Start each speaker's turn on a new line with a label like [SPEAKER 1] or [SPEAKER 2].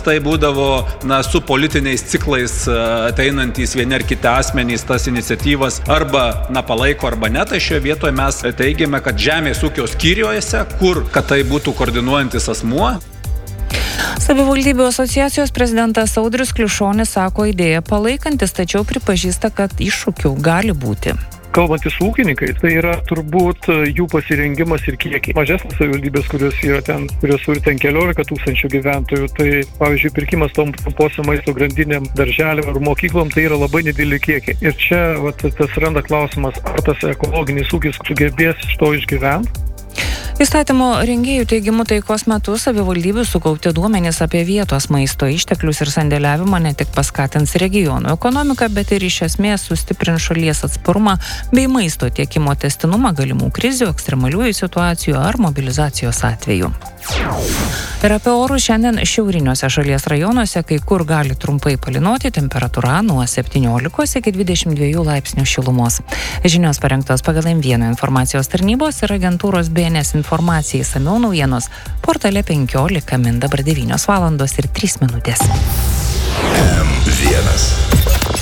[SPEAKER 1] paprastai būdavo su politiniais ciklais ateinantys vieni ar kiti asmenys tas iniciatyvas arba palaiko arba ne, tai šioje vietoje mes teigiame, kad žemės ūkio skyriuose, kur kad tai būtų koordinuojantis asmuo.
[SPEAKER 2] Savivaldybių asociacijos prezidentas Audrius Kliušonis sako idėją palaikantis, tačiau pripažįsta, kad iššūkių gali būti.
[SPEAKER 3] Kalbantis su ūkininkais, tai yra turbūt jų pasirengimas ir kiekiai. Mažesnės savivaldybės, kurios turi ten 14 000 gyventojų, tai pavyzdžiui, pirkimas tom trumposiom maisto grandinėm, darželiam ar mokyklom, tai yra labai nedideli kiekiai. Ir čia tas randa klausimas, ar tas ekologinis ūkis sugebės iš to išgyventi.
[SPEAKER 2] Įstatymo rengėjų teigimu taikos metu savivaldybių sukaupti duomenys apie vietos maisto išteklius ir sandėliavimą ne tik paskatins regionų ekonomiką, bet ir iš esmės sustiprins šalies atsparumą bei maisto tiekimo tęstinumą galimų krizių, ekstremaliųjų situacijų ar mobilizacijos atveju. Ir apie orus šiandien šiauriniuose šalies rajonuose, kai kur gali trumpai palynoti, temperatūra nuo 17 iki 22 laipsnių šilumos. Žinios parengtos pagal M1 informacijos tarnybos ir agentūros BNS informacijai. Išsamiau naujienos portale 15 min dabar 9 valandos ir 3 minutės.
[SPEAKER 4] M1